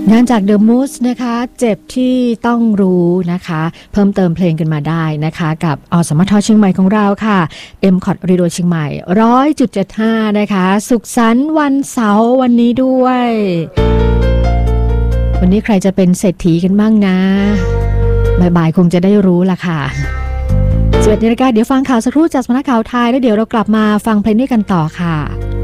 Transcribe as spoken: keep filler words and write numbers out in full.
งานจาก The Moose นะคะเจ็บที่ต้องรู้นะคะเพิ่มเติมเพลงกันมาได้นะคะกับอสมทเชียงใหม่ของเราค่ะ เอ็ม คอท Radio เชียงใหม่ หนึ่งร้อยจุดเจ็ดห้า นะคะสุขสันต์วันเสาร์วันนี้ด้วยวันนี้ใครจะเป็นเศรษฐีกันบ้างนะบ่ายๆคงจะได้รู้ล่ะค่ะสวัสดีนะคะเดี๋ยวฟังข่าวสักครู่จากสำนักข่าวไทยแล้วเดี๋ยวเรากลับมาฟังเพลงด้วยกันต่อค่ะ